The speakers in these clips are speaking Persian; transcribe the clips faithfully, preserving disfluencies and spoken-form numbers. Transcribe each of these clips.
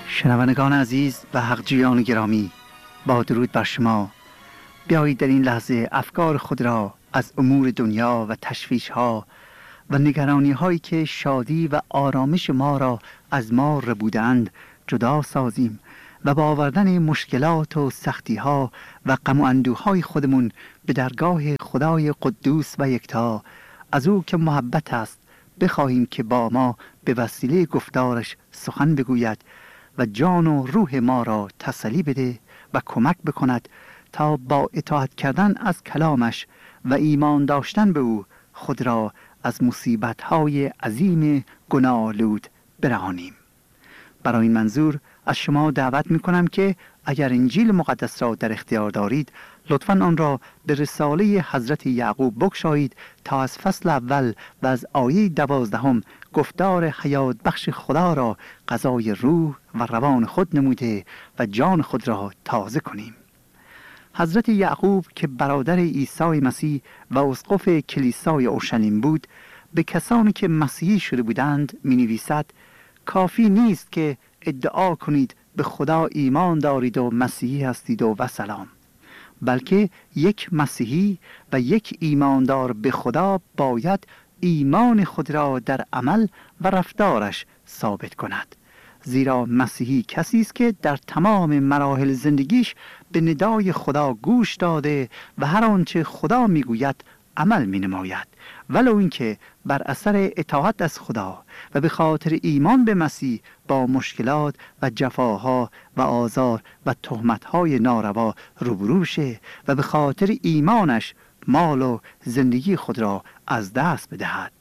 شنوندگان عزیز و حقجویان گرامی، با درود بر شما. بیایید در این لحظه افکار خود را از امور دنیا و تشویش ها و نگرانی هایی که شادی و آرامش ما را از ما ربودند جدا سازیم و با آوردن مشکلات و سختی ها و غم و اندوه های خودمون به درگاه خدای قدوس و یکتا از او که محبت است بخواهیم که با ما به وسیله گفتارش سخن بگوید و جان و روح ما را تسلی بده و کمک بکند تا با اطاعت کردن از کلامش و ایمان داشتن به او خود را از مصیبت‌های عظیم گناه‌آلود برهانیم. برای این منظور از شما دعوت می‌کنم که اگر انجیل مقدس را در اختیار دارید لطفاً آن را به رساله حضرت یعقوب بگشایید تا از فصل اول و از آیه دوازدهم گفتار حیات بخش خدا را غذای روح و روان خود نموده و جان خود را تازه کنیم. حضرت یعقوب که برادر عیسی مسیح و اسقف کلیسای اورشلیم بود، به کسانی که مسیحی شده بودند می نویسد: کافی نیست که ادعا کنید به خدا ایمان دارید و مسیحی هستید و وسلام، بلکه یک مسیحی و یک ایماندار به خدا باید ایمان خود را در عمل و رفتارش ثابت کند. زیرا مسیحی کسی است که در تمام مراحل زندگیش به ندای خدا گوش داده و هر آنچه خدا میگوید عمل مینماید، ولو اینکه بر اثر اطاعت از خدا و به خاطر ایمان به مسیح با مشکلات و جفاها و آزار و تهمت‌های ناروا روبرو شه و به خاطر ایمانش مال و زندگی خود را از دست بدهد.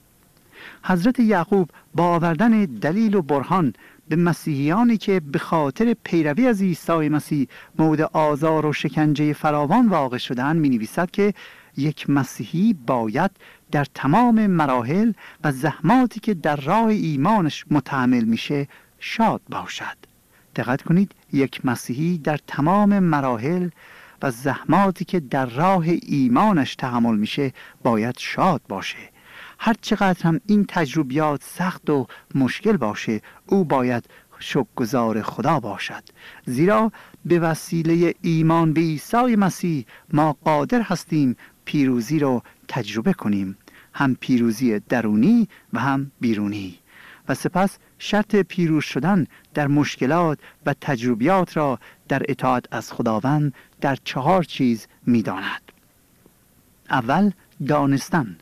حضرت یعقوب با آوردن دلیل و برهان به مسیحیانی که به خاطر پیروی از عیسی مسیح مورد آزار و شکنجه فراوان واقع شدند می نویسد که یک مسیحی باید در تمام مراحل و زحماتی که در راه ایمانش متحمل میشه شاد باشد. دقت کنید، یک مسیحی در تمام مراحل و زحماتی که در راه ایمانش تحمل میشه باید شاد باشه. هر چقدر هم این تجربیات سخت و مشکل باشه، او باید شکرگزار خدا باشد، زیرا به وسیله ایمان به عیسی مسیح ما قادر هستیم پیروزی رو تجربه کنیم، هم پیروزی درونی و هم بیرونی. و سپس شرط پیروز شدن در مشکلات و تجربیات را در اطاعت از خداوند در چهار چیز می داند. اول دانستن،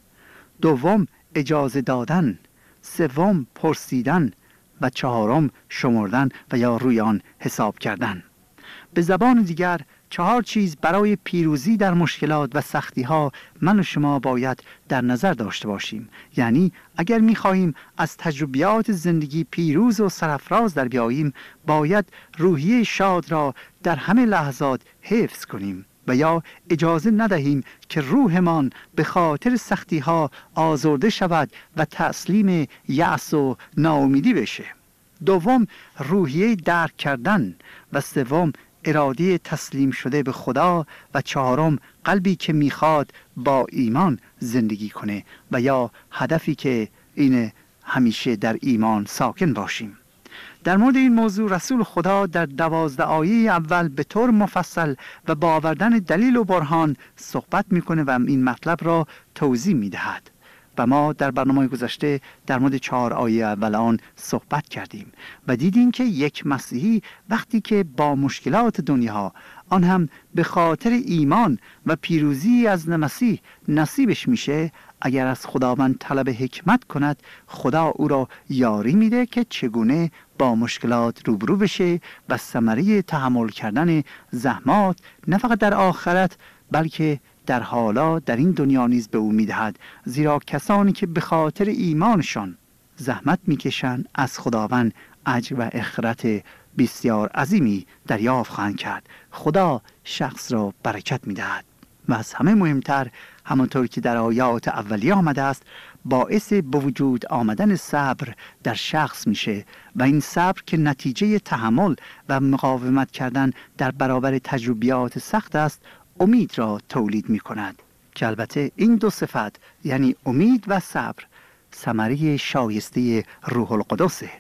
دوم اجازه دادن، سوم پرسیدن و چهارم شمردن و یا روی آن حساب کردن. به زبان دیگر چهار چیز برای پیروزی در مشکلات و سختی ها من و شما باید در نظر داشته باشیم. یعنی اگر می خواهیم از تجربیات زندگی پیروز و سرافراز در بیاییم، باید روحیه شاد را در همه لحظات حفظ کنیم و یا اجازه ندهیم که روحمان به خاطر سختی ها آزرده شود و تسلیم یأس و ناامیدی بشه. دوم روحیه درک کردن و سوم اراده تسلیم شده به خدا و چهارم قلبی که میخواد با ایمان زندگی کنه و یا هدفی که اینه همیشه در ایمان ساکن باشیم. در مورد این موضوع رسول خدا در دوازده آیه اول به طور مفصل و با آوردن دلیل و برهان صحبت میکنه و این مطلب را توضیح میدهد و ما در برنامه گذشته در مورد چهار آیه اول آن صحبت کردیم و دیدیم که یک مسیحی وقتی که با مشکلات دنیا، آن هم به خاطر ایمان و پیروزی از مسیح نصیبش میشه، اگر از خداوند طلب حکمت کند، خدا او را یاری میده که چگونه با مشکلات روبرو بشه و ثمره تحمل کردن زحمات نه فقط در آخرت بلکه در حالا در این دنیا نیز به او میدهد. زیرا کسانی که به خاطر ایمانشان زحمت میکشند از خداوند اجر و اخرت بسیار عظیمی دریافت خواهند کرد. خدا شخص را برکت میدهد و از همه مهمتر، همانطور که در آیات اولیه آمده است، باعث به وجود آمدن صبر در شخص میشه و این صبر که نتیجه تحمل و مقاومت کردن در برابر تجربیات سخت است، امید را تولید می کند که البته این دو صفت یعنی امید و صبر ثمره شایسته روح القدسه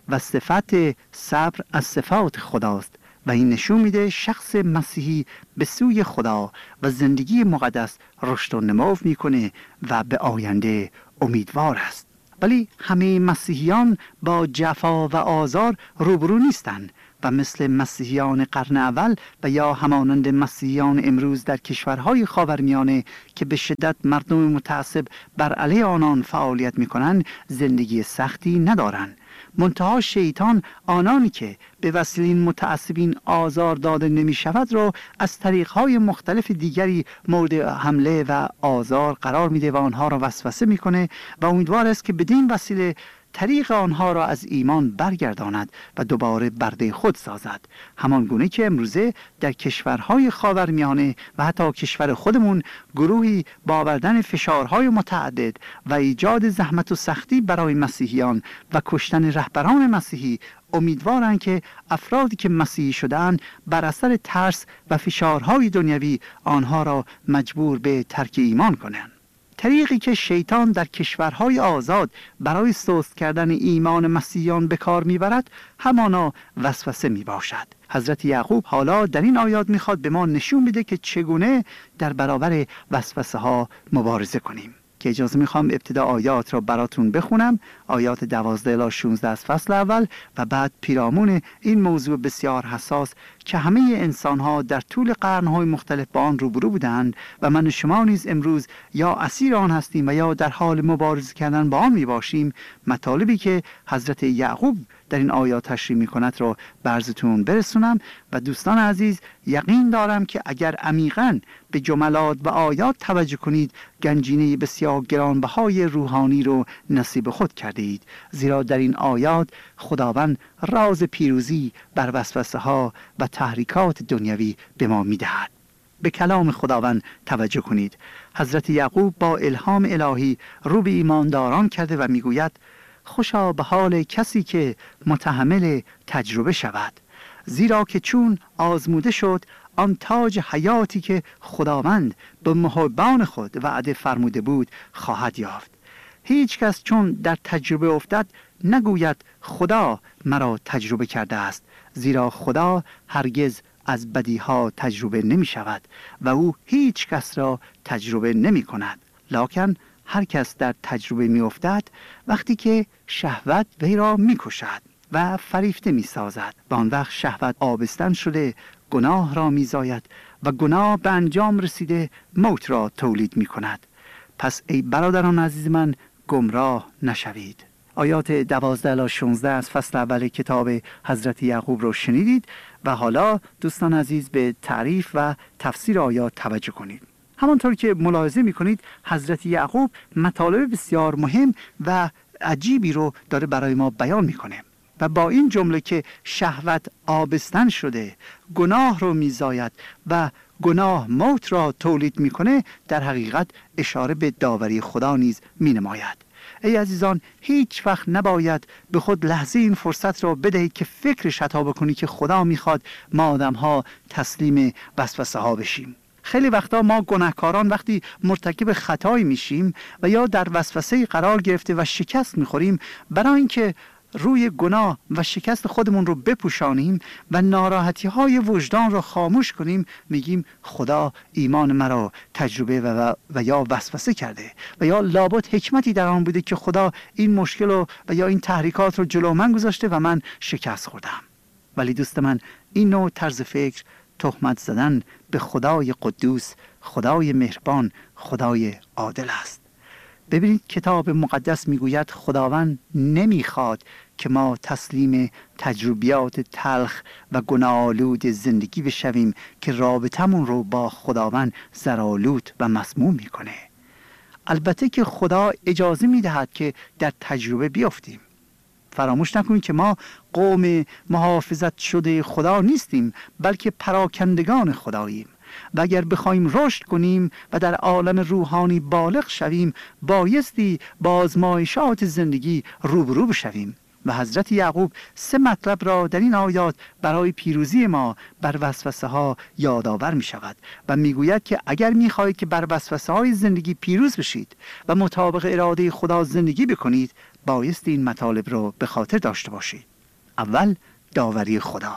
و صفت صبر از صفات خداست و این نشون میده شخص مسیحی به سوی خدا و زندگی مقدس رشد و نمو میکنه و به آینده امیدوار است. ولی همه مسیحیان با جفا و آزار روبرو نیستند و مثل مسیحیان قرن اول و یا همانند مسیحیان امروز در کشورهای خاورمیانه که به شدت مردم متعصب بر علیه آنان فعالیت میکنند زندگی سختی ندارند. منتها شیطان آنانی که به وسیله این متعصبین آزار داده نمی شود را از طریقهای مختلف دیگری مورد حمله و آزار قرار میده و آنها را وسوسه میکنه و امیدوار است که بدین وسیله طریق آنها را از ایمان برگرداند و دوباره برده خود سازد، همان گونه که امروزه در کشورهای خاورمیانه و حتی کشور خودمون گروهی با آوردن فشارهای متعدد و ایجاد زحمت و سختی برای مسیحیان و کشتن رهبران مسیحی امیدوارند که افرادی که مسیحی شده‌اند بر اثر ترس و فشارهای دنیوی آنها را مجبور به ترک ایمان کنند. طریقی که شیطان در کشورهای آزاد برای سست کردن ایمان مسیحیان به کار میبرد همانا وسوسه می باشد. حضرت یعقوب حالا در این آیات میخواد به ما نشون بده که چگونه در برابر وسوسه ها مبارزه کنیم. که اجازه میخوام ابتدا آیات را براتون بخونم، آیات دوازده الی شانزده از فصل اول و بعد پیرامون این موضوع بسیار حساس که همه انسانها در طول قرنهای مختلف با آن روبرو بودند و من و شما نیز امروز یا اسیر آن هستیم و یا در حال مبارزه کردن با آن میباشیم. مطالبی که حضرت یعقوب در این آیات تشریح میکند را برزتون برسونم و دوستان عزیز یقین دارم که اگر عمیقاً به جملات و آیات توجه کنید گنجینه بسیار گرانبهای روحانی رو نصیب خود کردید، زیرا در این آیات خداوند راز پیروزی بر وسوسه ها و تحریکات دنیوی به ما میدهد. به کلام خداوند توجه کنید. حضرت یعقوب با الهام الهی رو به ایمانداران کرده و میگوید خوشا به حال کسی که متحمل تجربه شود، زیرا که چون آزموده شد آن تاج حیاتی که خداوند به محبان خود وعده فرموده بود خواهد یافت. هیچ کس چون در تجربه افتد نگوید خدا مرا تجربه کرده است، زیرا خدا هرگز از بدیها تجربه نمی شود و او هیچ کس را تجربه نمی کند. لکن هر کس در تجربه می افتد وقتی که شهوت وی را می کشد و فریفته می سازد و آن وقت شهوت آبستن شده گناه را می زاید و گناه به انجام رسیده موت را تولید می کند. پس ای برادران عزیز من گمراه نشوید. آیات دوازده الی شانزده از فصل اول کتاب حضرت یعقوب را شنیدید و حالا دوستان عزیز به تعریف و تفسیر آیات توجه کنید. همانطور که ملاحظه می‌کنید حضرت یعقوب مطالب بسیار مهم و عجیبی رو داره برای ما بیان می‌کنه و با این جمله که شهوت آبستن شده گناه رو می‌زاید و گناه موت را تولید می‌کنه در حقیقت اشاره به داوری خدا نیز می‌نماید. ای عزیزان هیچ وقت نباید به خود لحظه این فرصت را بدهید که فکرش خطا بکنی که خدا می‌خواد ما آدم‌ها تسلیم وسوسه ها بشیم. خیلی وقتا ما گناهکاران وقتی مرتکب خطایی میشیم و یا در وسوسه قرار گرفته و شکست میخوریم، برای اینکه روی گناه و شکست خودمون رو بپوشانیم و ناراحتی های وجدان رو خاموش کنیم، میگیم خدا ایمان مرا تجربه و, و یا وسوسه کرده و یا لابد حکمتی در آن بوده که خدا این مشکل رو و یا این تحریکات رو جلو من گذاشته و من شکست خوردم. ولی دوست من این نوع طرز فکر تهمت زدن به خدای قدوس، خدای مهربان، خدای عادل است. ببینید کتاب مقدس میگوید خداوند نمیخواد که ما تسلیم تجربیات تلخ و گناه‌آلود زندگی بشویم که رابطمون رو با خداوند زرآلود و مسموم میکنه. البته که خدا اجازه میدهد که در تجربه بیافتیم. فراموش نکنید که ما قوم محافظت شده خدا نیستیم، بلکه پراکندگان خداییم و اگر بخوایم رشد کنیم و در عالم روحانی بالغ شویم بایستی با آزمایشات زندگی روبرو بشویم. و حضرت یعقوب سه مطلب را در این آیات برای پیروزی ما بر وسوسه ها یادآور می شود و می گوید که اگر می خواهید که بر وسوسه های زندگی پیروز بشید و مطابق اراده خدا زندگی بکنید بایستی این مطالب را به خاطر داشته باشید. اول داوری خدا،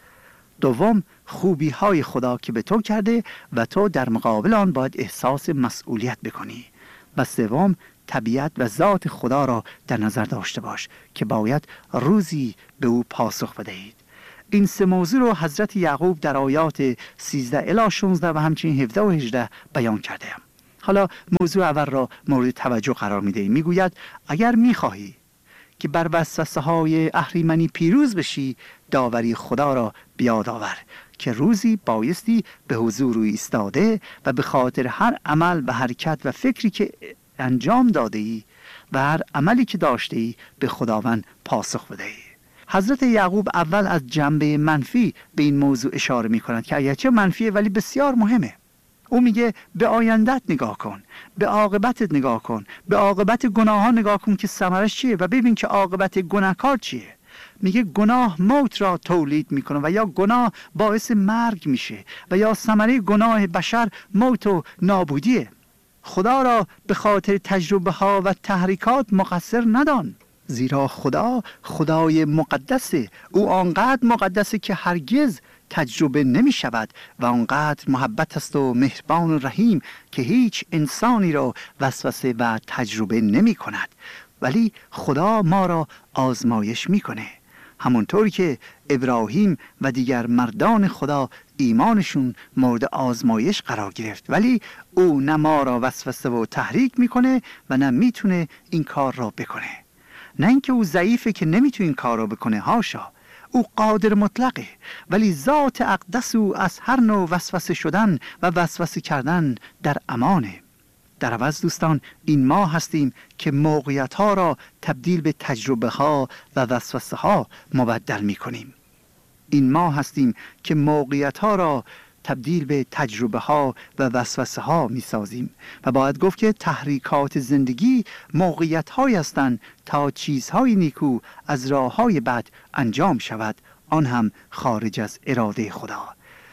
دوم خوبی های خدا که به تو کرده و تو در مقابل آن باید احساس مسئولیت بکنی، و سوم طبیعت و ذات خدا را در نظر داشته باش که باید روزی به او پاسخ بدهید. این سه موضوع رو حضرت یعقوب در آیات سیزده الی شانزده و همچنین هفده و هجده بیان کرده. حالا موضوع اول را مورد توجه قرار میده. میگوید اگر میخواهی که بر وسوسه های اهریمنی پیروز بشی، داوری خدا را بیاد آور که روزی بایستی به حضور او ایستاده و به خاطر هر عمل و حرکت و فکری که انجام داده ای و هر عملی که داشته ای به خداوند پاسخ بدهی. حضرت یعقوب اول از جنبه منفی به این موضوع اشاره می کند که اگرچه منفیه ولی بسیار مهمه. او میگه به آیندت نگاه کن، به عاقبتت نگاه کن، به عاقبت گناهان نگاه کن که ثمرش چیه و ببین که عاقبت گناهکار چیه. میگه گناه موت را تولید میکنه و یا گناه باعث مرگ میشه و یا ثمره گناه بشر موت و نابودیه. خدا را به خاطر تجربه ها و تحریکات مقصر ندان، زیرا خدا خدای مقدسه. او آنقدر مقدسه که هرگز تجربه نمی شود و آنقدر محبت است و مهربان و رحیم که هیچ انسانی را وسوسه و تجربه نمی کند. ولی خدا ما را آزمایش می کنه، همونطور که ابراهیم و دیگر مردان خدا ایمانشون مورد آزمایش قرار گرفت، ولی او نه ما را وسوسه و تحریک میکنه و نه میتونه این کار را بکنه. نه اینکه او ضعیفه که نمیتونه این کار را بکنه، هاشا، او قادر مطلقه، ولی ذات اقدس او از هر نوع وسوسه شدن و وسوسه کردن در امانه. در عوض دوستان، این ما هستیم که موقعیت ها را تبدیل به تجربه ها و وسوسه ها مبدل می کنیم. این ما هستیم که موقعیت ها را تبدیل به تجربه ها و وسوسه ها می سازیم و باید گفت که تحریکات زندگی موقعیت هایی هستند تا چیزهای نیکو از راه های بد انجام شود، آن هم خارج از اراده خدا.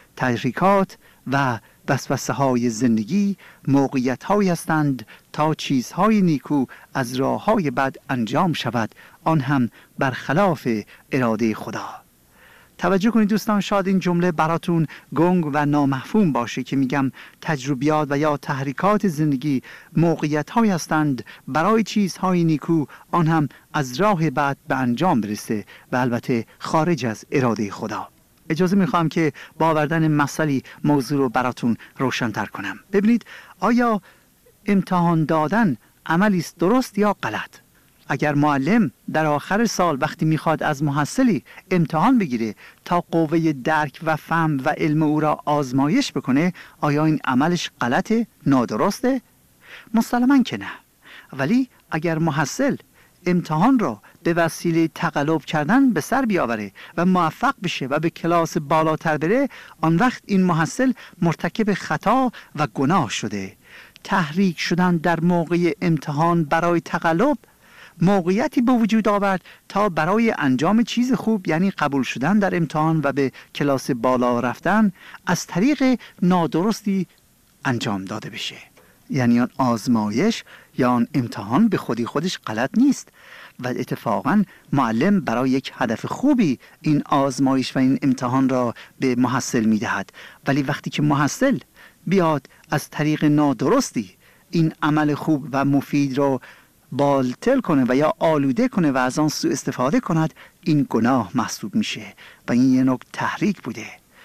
تحریکات و وسوسه های زندگی موقعیت هایی هستند تا چیزهای نیکو از راه های بد انجام شود، آن هم برخلاف اراده خدا. توجه کنید دوستان، شاید این جمله براتون گنگ و نامفهوم باشه که میگم تجربیات و یا تحریکات زندگی موقعیت هایی هستند برای چیزهای نیکو، آن هم از راه بد به انجام برسه و البته خارج از اراده خدا. اجازه میخوام که با آوردن مثالی موضوع رو براتون روشن‌تر کنم. ببینید، آیا امتحان دادن عملی است درست یا غلط؟ اگر معلم در آخر سال وقتی میخواد از محصلی امتحان بگیره تا قوه درک و فهم و علم او را آزمایش بکنه، آیا این عملش غلطه، نادرسته؟ مسلماً که نه. ولی اگر محصل امتحان را به وسیله تقلب کردن به سر بیاوره و موفق بشه و به کلاس بالاتر بره، آن وقت این محصل مرتکب خطا و گناه شده. تحریک شدن در موقع امتحان برای تقلب موقعیتی به وجود آورد تا برای انجام چیز خوب، یعنی قبول شدن در امتحان و به کلاس بالا رفتن، از طریق نادرستی انجام داده بشه. یعنی آن آزمایش یا آن امتحان به خودی خودش غلط نیست و اتفاقا معلم برای یک هدف خوبی این آزمایش و این امتحان را به محصل میدهد. ولی وقتی که محصل بیاد از طریق نادرستی این عمل خوب و مفید را باطل کنه و یا آلوده کنه و از آن سوء استفاده کند، این گناه محسوب میشه و این یه نوع تحریک بوده.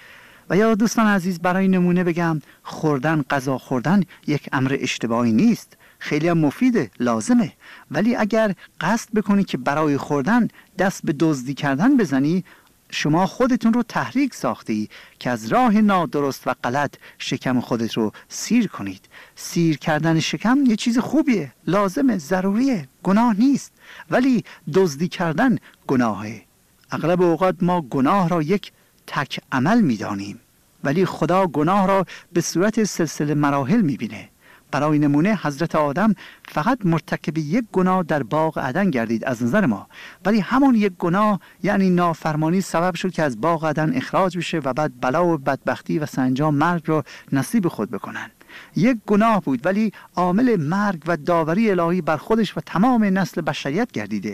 و یا دوستان عزیز، برای نمونه بگم، خوردن، غذا خوردن یک امر اشتباهی نیست، خیلی هم مفیده، لازمه. ولی اگر قصد بکنی که برای خوردن دست به دزدی کردن بزنی، شما خودتون رو تحریک ساختی که از راه نادرست و غلط شکم خودت رو سیر کنید. سیر کردن شکم یه چیز خوبیه، لازمه، ضروریه، گناه نیست. ولی دزدی کردن گناهه. اغلب اوقات ما گناه را یک تک عمل می‌دانیم، ولی خدا گناه را به صورت سلسله مراحل می‌بینه. برای نمونه حضرت آدم فقط مرتکب یک گناه در باغ عدن گردید از نظر ما، ولی همون یک گناه یعنی نافرمانی سبب شد که از باغ عدن اخراج بشه و بعد بلا و بدبختی و سرانجام مرگ را نصیب خود بکنن. یک گناه بود ولی عامل مرگ و داوری الهی بر خودش و تمام نسل بشریت گردیده.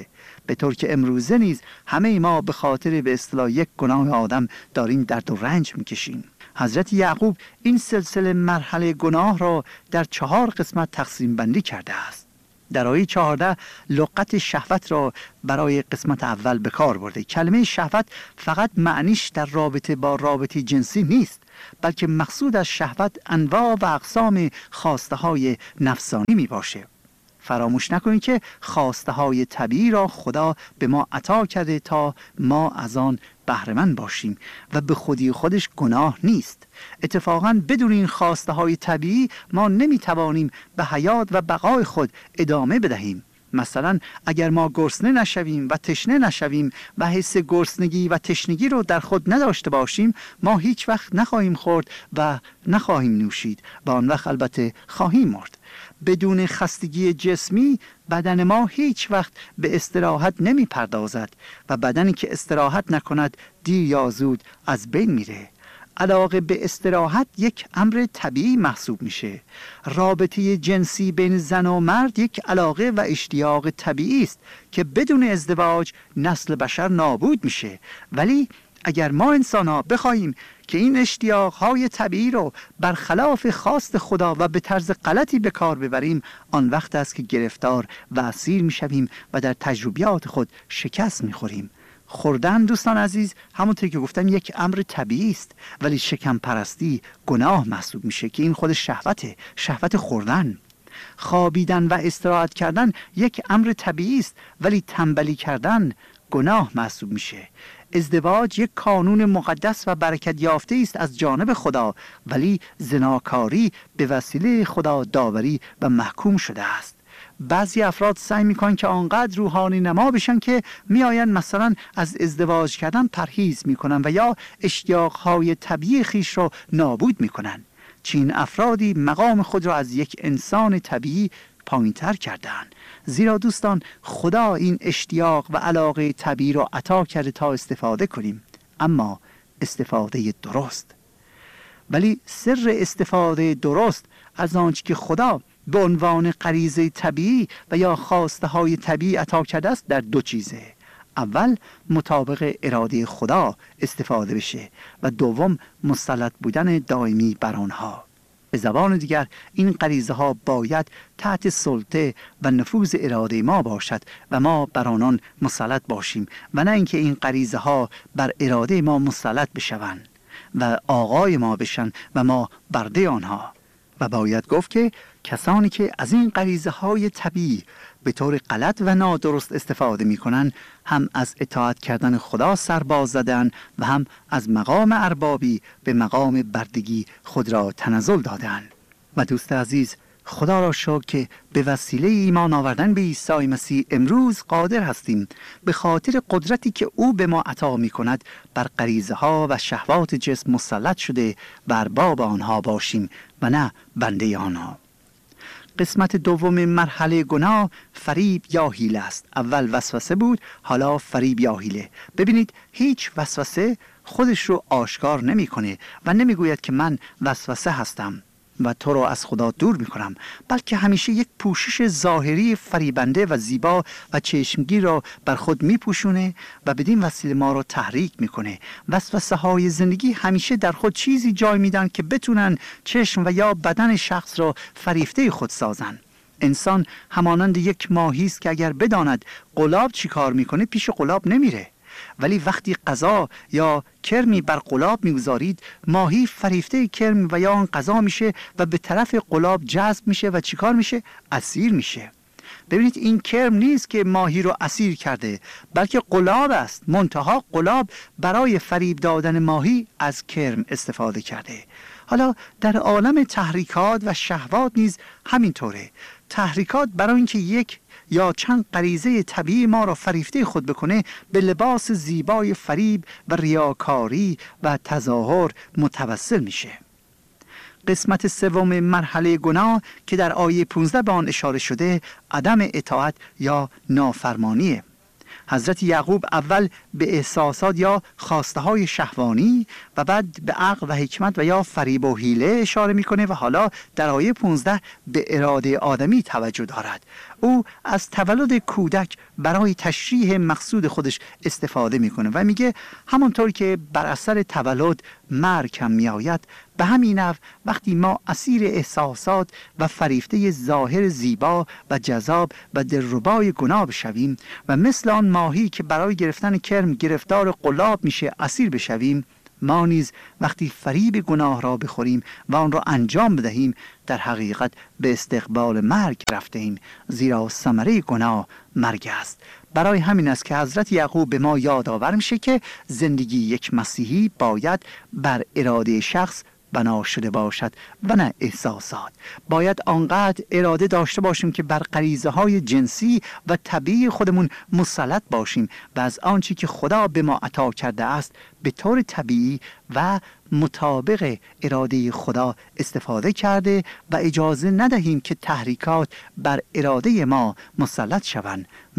به طور که امروزه نیز همه ما به خاطر به اصطلاح یک گناه آدم داریم درد و رنج میکشیم. حضرت یعقوب این سلسله مرحله گناه را در چهار قسمت تقسیم بندی کرده است. در آیه چهارده لغت شهوت را برای قسمت اول به کار برده. کلمه شهوت فقط معنیش در رابطه با رابطه جنسی نیست، بلکه مقصود از شهوت انواع و اقسام خواسته های نفسانی می باشه. فراموش نکنید که خواسته های طبیعی را خدا به ما عطا کرده تا ما از آن بهره‌مند باشیم و به خودی خودش گناه نیست. اتفاقاً بدون این خواسته های طبیعی ما نمی توانیم به حیات و بقای خود ادامه بدهیم. مثلا اگر ما گرسنه نشویم و تشنه نشویم و حس گرسنگی و تشنگی رو در خود نداشته باشیم، ما هیچ وقت نخواهیم خورد و نخواهیم نوشید و آن وقت البته خواهیم مرد. بدون خستگی جسمی بدن ما هیچ وقت به استراحت نمی پردازد و بدنی که استراحت نکند دیر یا زود از بین میره. علاقه به استراحت یک امر طبیعی محسوب میشه. رابطه جنسی بین زن و مرد یک علاقه و اشتیاق طبیعی است که بدون ازدواج نسل بشر نابود میشه. ولی اگر ما انسان ها بخواهیم که این اشتیاق های طبیعی رو برخلاف خواست خدا و به طرز غلطی به کار ببریم، آن وقت است که گرفتار و اسیر میشویم و در تجربیات خود شکست میخوریم. خوردن دوستان عزیز همونطور که گفتم یک امر طبیعی است، ولی شکم پرستی گناه محسوب میشه که این خود شهوته، شهوت خوردن. خوابیدن و استراحت کردن یک امر طبیعی است، ولی تنبلی کردن گناه محسوب میشه. ازدواج یک قانون مقدس و برکت یافته است از جانب خدا، ولی زناکاری به وسیله خدا داوری و محکوم شده است. بعضی افراد سعی میکنن که آنقدر روحانی نما بشن که میآیند مثلا از ازدواج کردن پرهیز میکنن و یا اشتیاقهای طبیعی خیش را نابود میکنن. چین افرادی مقام خود را از یک انسان طبیعی پایین‌تر کردن. زیرا دوستان خدا این اشتیاق و علاقه طبیعی را عطا کرده تا استفاده کنیم، اما استفاده درست. ولی سر استفاده درست از آنچه که خدا به عنوان غریزه طبیعی و یا خواسته های طبیعی عطا کرده است در دو چیزه. اول مطابق اراده خدا استفاده بشه و دوم مسلط بودن دائمی بر آنها. به زبان دیگر این غریزه ها باید تحت سلطه و نفوذ اراده ما باشد و ما بر آنان مسلط باشیم و نه اینکه این غریزه ها بر اراده ما مسلط بشوند و آقای ما بشن و ما برده آنها. و باید گفت که کسانی که از این غریزه های طبیعی به طور غلط و نادرست استفاده می کنند هم از اطاعت کردن خدا سرباز زدن و هم از مقام اربابی به مقام بردگی خود را تنزل دادن. و دوست عزیز خدا را شکر که به وسیله ایمان آوردن به عیسی مسیح امروز قادر هستیم به خاطر قدرتی که او به ما عطا می کند بر غریزه ها و شهوات جسم مسلط شده و ارباب آنها باشیم و نه بنده آنها. قسمت دوم مرحله گناه فریب یا حیله است. اول وسوسه بود، حالا فریب یا حیله. ببینید هیچ وسوسه خودش رو آشکار نمی کنه و نمی گوید که من وسوسه هستم و تو رو از خدا دور می کنم، بلکه همیشه یک پوشش ظاهری فریبنده و زیبا و چشمگیر را بر خود می پوشونه و بدین وسیله ما را تحریک می کنه. وسوسه های زندگی همیشه در خود چیزی جای میدن که بتونن چشم و یا بدن شخص را فریفته خود سازن. انسان همانند یک ماهی است که اگر بداند قلاب چی کار میکنه پیش قلاب نمیره، ولی وقتی غذا یا کرمی بر قلاب میگذارید ماهی فریفته کرم و یا آن غذا میشه و به طرف قلاب جذب میشه و چیکار میشه؟ اسیر میشه. ببینید این کرم نیست که ماهی رو اسیر کرده، بلکه قلاب است. منتها قلاب برای فریب دادن ماهی از کرم استفاده کرده. حالا در عالم تحریکات و شهوات نیز همینطوره. تحریکات برای اینکه یک یا چند غریزه طبیعی ما را فریفته خود بکنه به لباس زیبای فریب و ریاکاری و تظاهر متوسل میشه. قسمت سوم مرحله گناه که در آیه پانزده به آن اشاره شده عدم اطاعت یا نافرمانیه. حضرت یعقوب اول به احساسات یا خواسته های شهوانی و بعد به عقل و حکمت و یا فریب و حیله اشاره میکنه و حالا در آیه پانزده به اراده آدمی توجه دارد. او از تولد کودک برای تشریح مقصود خودش استفاده میکنه و میگه همانطور که بر اثر تولد مرگ هم میآید، به همین نحو وقتی ما اسیر احساسات و فریفته ظاهر زیبا و جذاب و دلربای گناه بشویم و مثل آن ماهی که برای گرفتن کرم گرفتار قلاب میشه اسیر بشویم، ما نیز وقتی فریب گناه را بخوریم و آن را انجام بدهیم در حقیقت به استقبال مرگ رفته ایم، زیرا ثمره گناه مرگ است. برای همین است که حضرت یعقوب به ما یادآور میشه که زندگی یک مسیحی باید بر اراده شخص بنا شده باشد و نه احساسات. باید آنقدر اراده داشته باشیم که بر غریزه های جنسی و طبیعی خودمون مسلط باشیم و از آنچه که خدا به ما عطا کرده است به طور طبیعی و مطابق اراده خدا استفاده کرده و اجازه ندهیم که تحریکات بر اراده ما مسلط شوند.